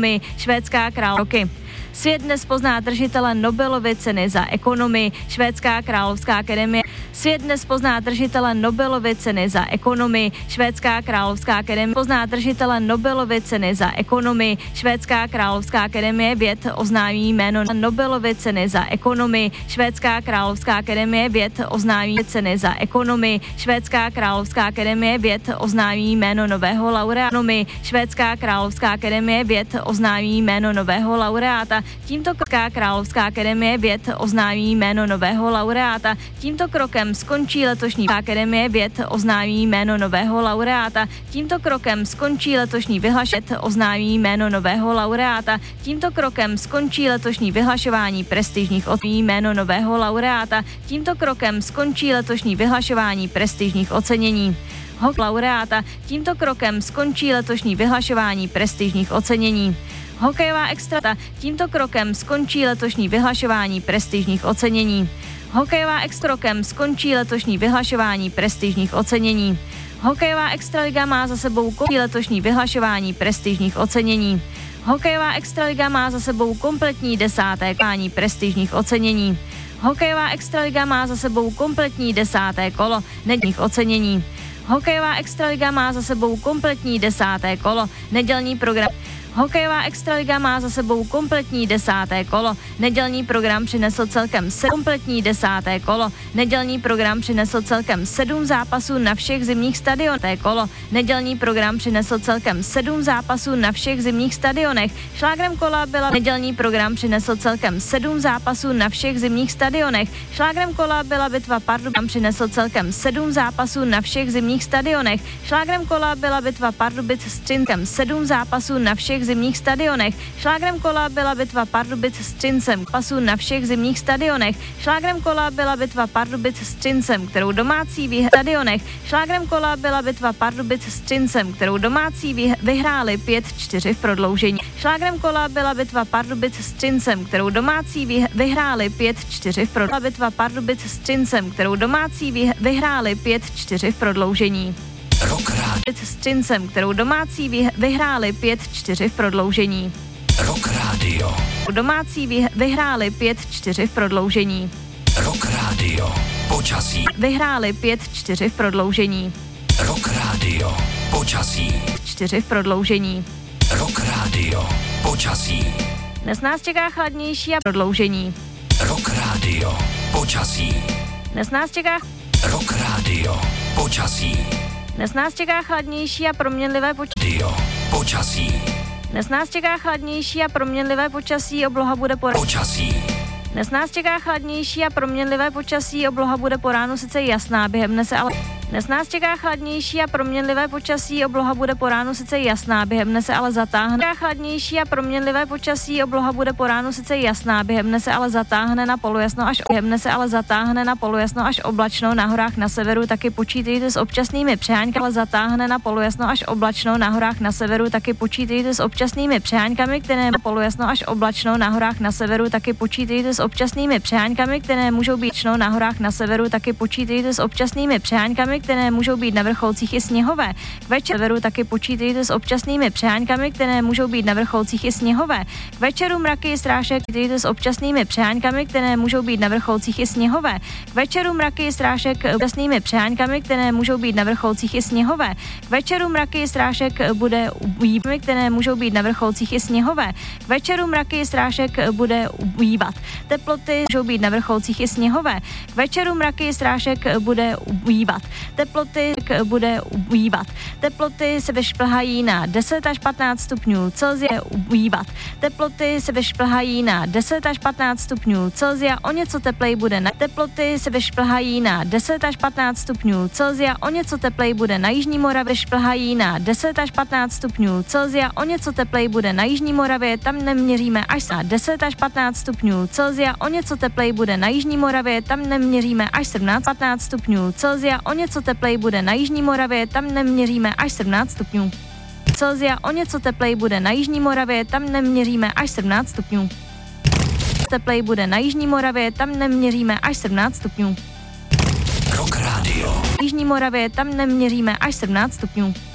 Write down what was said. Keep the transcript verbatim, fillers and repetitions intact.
ekonomii, švédská královky. Svět dnes pozná držitele Nobelovy ceny za ekonomii, švédská královská akademie. Svět dnes pozná držitele Nobelovy ceny za ekonomii, švédská královská akademie. Pozná držitele Nobelovy ceny za ekonomii, švédská královská akademie věd oznámí jméno Nobelovy ceny za ekonomii, švédská královská akademie věd oznámí ceny za ekonomii, švédská královská akademie věd oznámí jméno nového laureáta, švédská královská akademie věd oznámí jméno nového laureáta. Tímto krokem Královská akademie věd oznámí jméno nového laureáta. Tímto krokem skončí letošní akademie věd oznámí jméno nového laureáta. Tímto krokem skončí letošní vyhlašet oznámí jméno nového laureáta. Tímto krokem skončí letošní vyhlašování prestižních ocenění jméno nového laureáta. Tímto krokem skončí letošní vyhlašování prestižních ocenění. Hok laureáta. Tímto krokem skončí letošní vyhlašování prestižních ocenění. Hokejová extrata. Tímto krokem skončí letošní vyhlašování prestižních ocenění. Hokejová extrokrokem skončí letošní vyhlašování prestižních ocenění. Hokejová extraliga má za sebou končí letošní vyhlašování prestižních ocenění. Hokejová extraliga má za sebou kompletní desáté kolo prestižních ocenění. Hokejová extraliga má za sebou kompletní desáté kolo nedělních ocenění. Hokejová extraliga má za sebou kompletní desáté kolo nedělní program. Hokejová extraliga má za sebou kompletní desáté kolo. Nedělní program přinesl celkem sedm kompletní desáté kolo. Nedělní program přinesl celkem sedm zápasů na všech zimních stadionech. Kolo. Nedělní program přinesl celkem sedm zápasů na všech zimních stadionech. Šlágrem kola byla nedělní program přinesl celkem sedm zápasů na všech zimních stadionech. Šlágrem kola byla bitva Pardubic, přinesl celkem sedm zápasů na všech zimních stadionech. Šlágrem kola byla bitva Pardubic s Třincem sedm zápasů na všech zimních stadionech. Šlágrem kola byla bitva Pardubic s Třincem pasů na všech zimních stadionech. Šlágrem kola byla bitva Pardubic s Třincem, kterou domácí vyhráli stadionech. Šlágrem kola byla bitva Pardubic s Třincem, kterou domácí vyhráli pět čtyři v prodloužení. Šlágrem kola byla bitva Pardubic s Třincem, kterou domácí vyhráli pět čtyři v prodloužení. Bitva Pardubic s Třincem, kterou domácí vyhráli pět čtyři v prodloužení. Rock Radio. S Třincem, kterou domácí vyhráli pět čtyři v prodloužení. Rock Radio. Domácí vyhráli pět čtyři v prodloužení. Rock Radio. Počasí. Vyhráli pět čtyři v prodloužení. Rock Radio. Počasí. čtyři v prodloužení. Rock Radio. Počasí. Dnes nás čeká chladnější a prodloužení. Rock Radio. Počasí. Dnes nás čeká Rock Radio. Počasí. Dnes nás čeká chladnější a proměnlivé počasí. Počasí. Dnes nás čeká chladnější a proměnlivé počasí, obloha bude po Počasí. Dnes nás čeká chladnější a proměnlivé počasí, obloha bude po ránu sice jasná, během dne se ale Dnes nás čeká chladnější a proměnlivé počasí, obloha bude po ránu sice jasná, během dne se ale zatáhne. Chladnější a proměnlivé počasí, obloha bude po ránu sice jasná, během dne se ale zatáhne na polojasno až během dne se ale zatáhne na polojasno až oblačno, na horách na severu taky počítejte s občasnými přeháňkami, ale zatáhne na polojasno až oblačno, na horách na severu taky počítejte s občasnými přeháňkami, které polojasno až oblačno, na horách na severu taky počítejte s občasnými přeháňkami, které můžou být na horách na severu taky počítejte s občasnými přeháňkami, které můžou být na vrcholcích i sněhové. K večeru taky počítejte s občasnými přeháňkami, které můžou být na vrcholcích i sněhové. K večeru mraky strášek počítejte s občasnými přeháňkami, které můžou být na vrcholcích i sněhové. K večeru mraky strášek občasnými přeháňkami, které můžou být na vrcholcích i sněhové. K večeru mraky strášek bude ujíbat, které můžou být na vrcholcích i sněhové. K večeru mraky strášek bude ujíbat. Teploty můžou být na vrcholcích i sněhové. K večeru mraky strášek bude ujíbat. Teploty bude ujíbat. Teploty se vyšplhají na deset až patnáct stupňů Celsia ujíbat. Teploty se vyšplhají na deset až patnáct stupňů Celsia, o něco teplej bude na teploty se vyšplhají na deset až patnáct stupňů Celsia, o něco teplej bude na jižní Moravě, vyšplhají na deset až patnáct stupňů Celsia, o něco teplej bude na jižní Moravě, tam neměříme až na deset až patnáct stupňů Celsia, o něco teplej bude na jižní Moravě, tam neměříme až sedmnáct patnáct stupňů Celsia, o něco teplej bude na jižní Moravě, tam neměříme až sedmnáct stupňů Celsia, o něco teplej bude na jižní Moravě, tam neměříme až sedmnáct stupňů. Teplej bude na jižní Moravě, tam neměříme až sedmnáct stupňů. Rock Radio. Jižní Moravě, tam neměříme až sedmnáct stupňů.